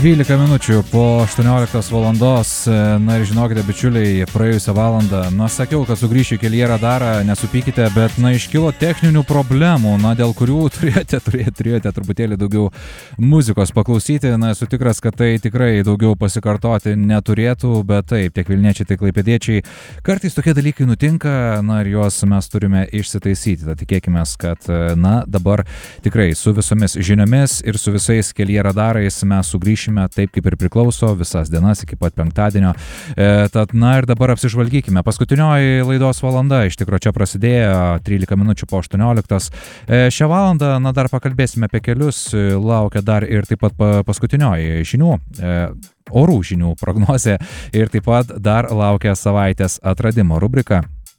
12 minučių po 18 valandos. Na ir žinokite, bičiuliai, praėjusią valandą, sakiau, kad sugrįšiu kelyje radarą, nesupykite, bet, iškilo techninių problemų, dėl kurių turėjote truputėlį daugiau muzikos paklausyti. Esu tikras, kad tai tikrai daugiau pasikartoti neturėtų, bet taip, tiek Vilniečiai, tiek Klaipėdiečiai. Kartais tokie dalykai nutinka, ir juos mes turime išsitaisyti. Tad tikėkime, kad, dabar tikrai su visomis žiniomis ir su visais kelyje radarais mes sugrįšime taip, kaip ir priklauso, visas dienas iki pat penktadienio. Tad, ir dabar apsižvalgykime. Paskutinioji laidos valanda, iš tikrųjų, čia prasidėjo 13 minučių po 18. Šią valandą, dar pakalbėsime apie kelius, laukia dar ir taip pat paskutinioji žinių, orų žinių prognozė ir taip pat dar laukia savaitės atradimo rubrika,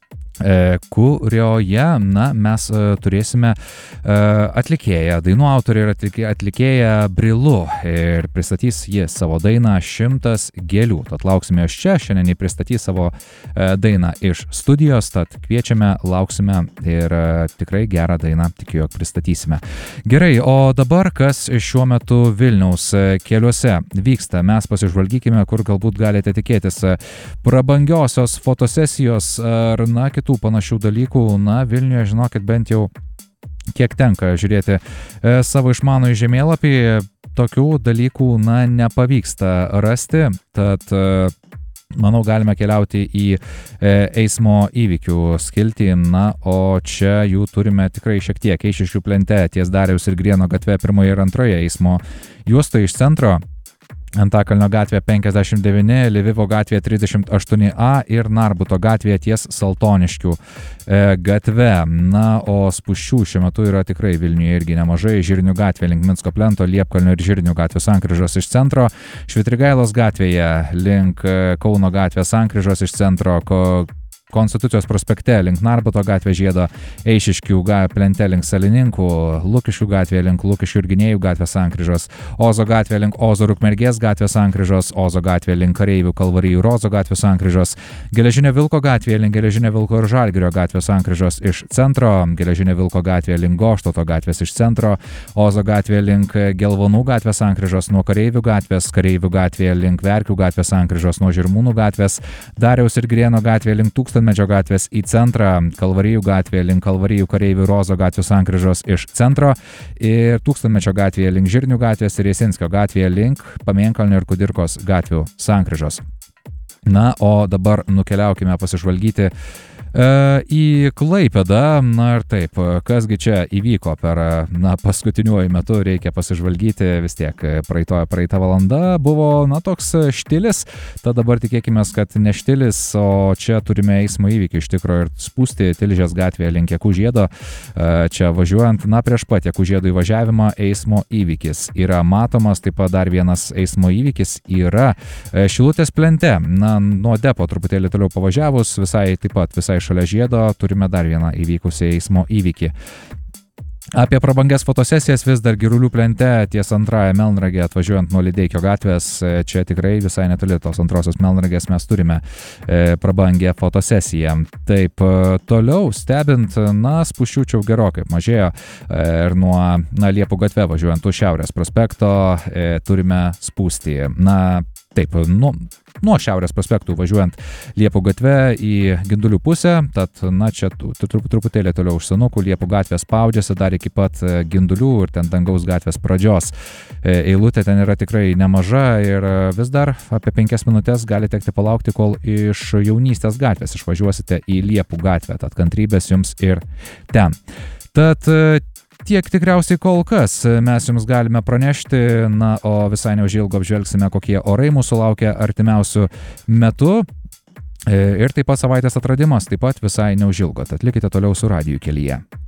kurioje, mes turėsime atlikėją, dainų autorį ir atlikėją Brilu ir pristatys jie savo dainą 100 gėlių. Tad lauksime jos čia, šiandien jį pristatys savo dainą iš studijos, tad kviečiame, lauksime ir tikrai gerą dainą, tikiu, jog pristatysime. Gerai, o dabar kas šiuo metu Vilniaus keliuose vyksta, mes pasižvalgykime, kur galbūt galite tikėtis prabangiosios fotosesijos ar, kitų panašių dalykų. Vilniuje, žinokit, bent jau kiek tenka žiūrėti savo išmanųjį žemėlapį, tokių dalykų, nepavyksta rasti, tad manau, galime keliauti į eismo įvykių skiltį, o čia jų turime tikrai šiek tiek. Eišiškių plente ties Dariaus ir Grieno gatve 1 ir 2 eismo juostoje iš centro, Antakalnio gatvė 59, Lvivo gatvė 38A ir Narbuto gatvė ties Saltoniškių gatve. O spūsčių šiuo metu yra tikrai Vilniuje irgi nemažai. Žirnių gatvė link Minsko plento, Liepkalnio ir Žirnių gatvės sankryžos iš centro, Švitrigailos gatvėje link Kauno gatvės sankryžos iš centro, Konstitucijos prospekte link Narbuto gatvė žiedo, Eišiškių plente link Salininkų, Lukiškių gatvė link Lukiškių ir Gynėjų gatvės sankryžos, Ozo gatvė link Ozo Rukmergės gatvės sankryžos, Ozo gatvė link Kareivių Kalvarijų Rozo gatvės sankryžos, Geležinio Vilko gatvė link Geležinio Vilko ir Žalgirio gatvės sankryžos iš centro, Geležinio Vilko gatvė link Goštauto gatvės iš centro, Ozo gatvė link Gelvonų gatvės sankryžos nuo Kareivių gatvė link Verkių gatvės sankryžos nuo Žirmūnų gatvės, Dariaus ir Grieno gatvė link Tūkstantmečio gatvės į centrą, Kalvarijų gatvė link Kalvarijų Kareivių Rozo gatvės sankryžos iš centro ir Tūkstantmečio gatvėje link Žirnių gatvės ir Jasinskio gatvėje link Pamėnkalnio ir Kudirkos gatvių sankryžos. O dabar nukeliaukime pasižvalgyti į Klaipėdą. Ir taip, kasgi čia įvyko per paskutiniuoju metu, reikia pasižvalgyti. Vis tiek praeita valanda buvo toks štilis, tad dabar tikėkime, kad ne štilis, o čia turime eismo įvykį iš tikrųjų ir spūsti Tilžės gatvėje link Jakų žiedo. Čia važiuojant, prieš pat Jakų žiedo įvažiavimą eismo įvykis yra matomas. Taip pat dar vienas eismo įvykis yra Šilutės plente. Nuo depo truputėlį toliau pavažiavus, visai šalia žiedo turime dar vieną įvykusį eismo įvykį. Apie prabangias fotosesijas vis dar Girulių plente ties antrąją Melnragę atvažiuojant nuo Lideikio gatvės. Čia tikrai visai netoli tos antrosios Melnragės mes turime prabangią fotosesiją. Taip, toliau stebint, spūsčių čia gerokai mažėjo ir nuo Liepų gatve važiuojant už Šiaurės prospekto turime spūstį. Taip, nuo Šiaurės prospektų važiuojant Liepų gatve į Gindulių pusę, tad čia truputėlį toliau už Senukų Liepų gatvė spaudžiasi dar iki pat Gindulių ir ten Dangaus gatvės pradžios. Eilutė ten yra tikrai nemaža ir vis dar apie 5 minutės gali tekti palaukti, kol iš Jaunystės gatvės išvažiuosite į Liepų gatvę, tad kantrybės jums ir ten. Tad tiek tikriausiai kol kas mes jums galime pranešti, o visai neužilgo apžvelgsime, kokie orai mūsų laukia artimiausių metų. Ir taip pat savaitės atradimas taip pat visai neužilgo, tad likite toliau su Radiju kelyje.